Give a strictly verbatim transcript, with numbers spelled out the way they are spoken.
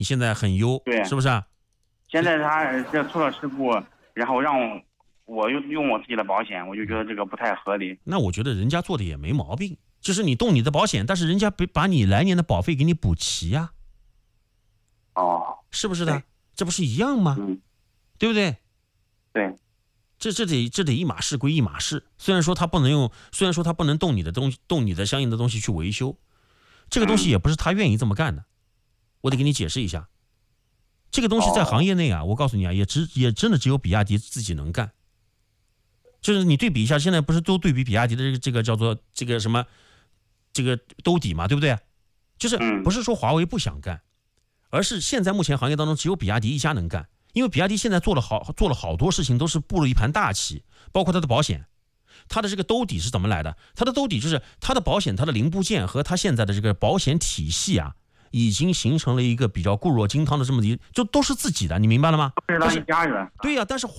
你现在很忧， 对， 是不是啊？ 现在他这出了事故，然后让我又用我自己的保险，我就觉得这个不太合理。 那我觉得人家做的也没毛病，就是你动你的保险，但是人家把你来年的保费给你补齐呀、 啊。哦， 是不是的？这不是一样吗？ 嗯， 对不对？ 对。 这这得这得一码事归一码事。虽然说他不能用，虽然说他不能动你的东西，动你的相应的东西去维修，这个东西也不是他愿意这么干的。我得给你解释一下，这个东西在行业内啊，我告诉你啊，也只也真的只有比亚迪自己能干。就是你对比一下，现在不是都对比比亚迪的这个这个叫做这个什么这个兜底嘛，对不对？就是不是说华为不想干，而是现在目前行业当中只有比亚迪一家能干。因为比亚迪现在做了好做了好多事情，都是布了一盘大棋，包括它的保险，它的这个兜底是怎么来的？它的兜底就是它的保险，它的零部件和它现在的这个保险体系啊，已经形成了一个比较固若金汤的这么一，就都是自己的，你明白了吗？ 都是他一家人。 对呀、啊，但是